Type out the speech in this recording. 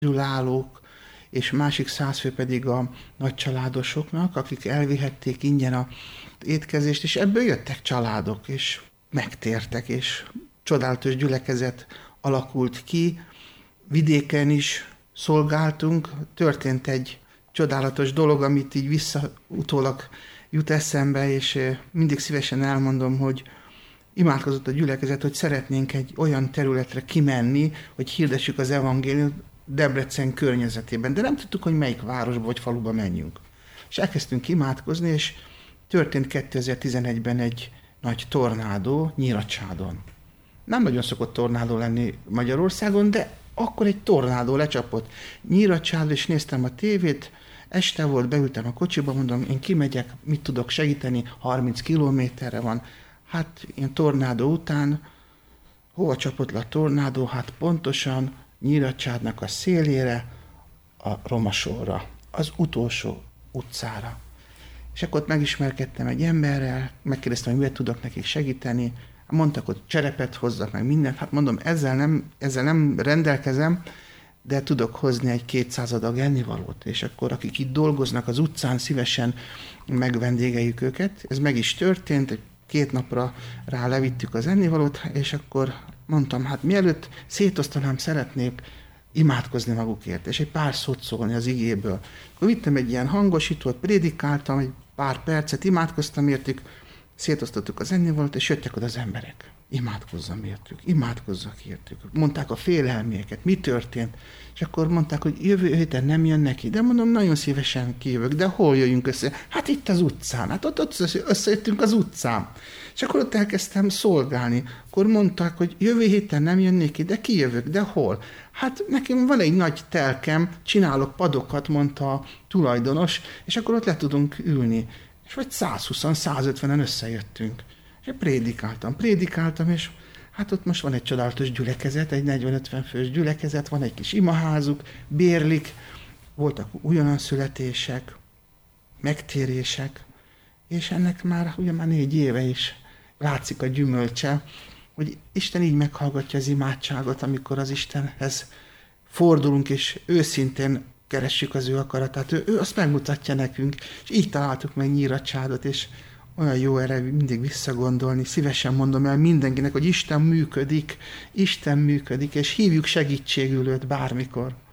állók, és másik 100 fő pedig a nagycsaládosoknak, akik elvihették ingyen a étkezést, és ebből jöttek családok, és megtértek, és csodálatos gyülekezet alakult ki. Vidéken is szolgáltunk, történt egy csodálatos dolog, amit így visszautólag jut eszembe, és mindig szívesen elmondom, hogy imádkozott a gyülekezet, hogy szeretnénk egy olyan területre kimenni, hogy hirdessük az evangéliumot Debrecen környezetében, de nem tudtuk, hogy melyik városba vagy faluba menjünk. És elkezdtünk imádkozni, és történt 2011-ben egy nagy tornádó Nyíracsádon. Nem nagyon szokott tornádó lenni Magyarországon, de akkor egy tornádó lecsapott Nyíracsádra, és néztem a tévét, este volt, beültem a kocsiba, mondom, én kimegyek, mit tudok segíteni, 30 kilométerre van. Hát ilyen tornádó után, hova csapott le a tornádó? Hát pontosan Nyíracsádnak a szélére, a Romasorra, az utolsó utcára. És akkor ott megismerkedtem egy emberrel, megkérdeztem, hogy miért tudok nekik segíteni, mondtak, hogy cserepet hozzak, meg mindent. Hát mondom, ezzel nem rendelkezem, de tudok hozni egy 200 adag ennivalót, és akkor akik itt dolgoznak az utcán, szívesen megvendégeljük őket. Ez meg is történt, 2 napra rá levittük az ennivalót, és akkor mondtam, hát mielőtt szétosztanám, szeretnék imádkozni magukért, és egy pár szót szólni az igéből. Akkor vittem egy ilyen hangosítót, prédikáltam, egy pár percet, imádkoztam értük, szétosztottuk az ennivalót, és jöttek oda az emberek. Imádkozzam értük, imádkozzak értük. Mondták a félelméket, mi történt, és akkor mondták, hogy jövő héten nem jön neki, de mondom, nagyon szívesen kijövök, de hol jöjjünk össze? Hát itt az utcán, hát ott összejöttünk az utcán. És akkor ott elkezdtem szolgálni. Akkor mondták, hogy jövő héten nem jönnék ki, de kijövök, de hol? Hát nekem van egy nagy telkem, csinálok padokat, mondta a tulajdonos, és akkor ott le tudunk ülni. És vagy 120-150-en összejöttünk. És prédikáltam, és hát ott most van egy csodálatos gyülekezet, egy 40-50 fős gyülekezet, van egy kis imaházuk, bérlik, voltak újonan-születések, megtérések, és ennek már 4 éve is látszik a gyümölcse, hogy Isten így meghallgatja az imádságot, amikor az Istenhez fordulunk, és őszintén keressük az ő akaratát. Ő azt megmutatja nekünk, és így találtuk meg Nyíracsádot, és olyan jó erre mindig visszagondolni. Szívesen mondom el mindenkinek, hogy Isten működik, és hívjuk segítségül őt bármikor.